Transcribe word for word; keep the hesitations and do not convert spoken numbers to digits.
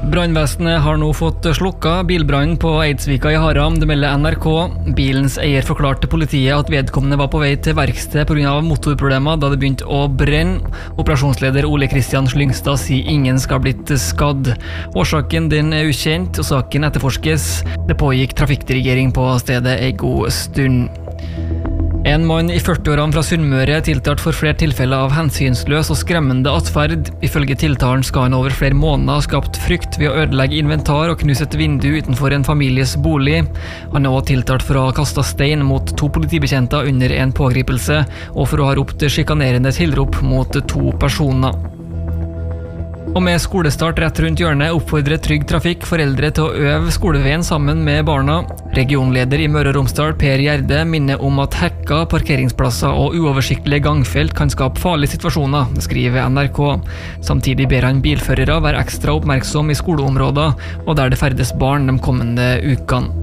Brannvesenet har nå fått slukka bilbrannen på Eidsvika i Haram, det melder N R K. Bilens eier forklarte til politiet at vedkommende var på vei til verksted på grunn av motorproblemer da det begynte å brenne. Operasjonsleder Ole Kristian Slyngstad sier ingen skal ha blitt skadd. Årsaken den er ukjent, og saken etterforskes. Det pågikk trafikkdirigering på stedet en god stund. En mann i førti-årene fra Sunnmøre er tiltalt for flere tilfeller av hensynsløs og skremmende atferd. Ifølge tiltalen skal han over flere måneder ha skapt frykt ved å ødelegge inventar og knuse et vindu utenfor en families bolig. Han er også tiltalt for å ha kastet stein mot to politibetjenter under en pågripelse, og for å ha ropt sjikanerende tilrop mot to personer. Og med skolestart rett rundt hjørnet oppfordrer Trygg Trafikk foreldre til å øve skoleveien sammen med barna. Regionleder i Møre og Romsdal, Per Gjerde, minner om at hekka, parkeringsplasser og uoversiktlige gangfelt kan skape farlige situasjoner, skriver N R K. Samtidig ber han bilførere være ekstra oppmerksom i skoleområder og der det ferdes barn de kommende ukene.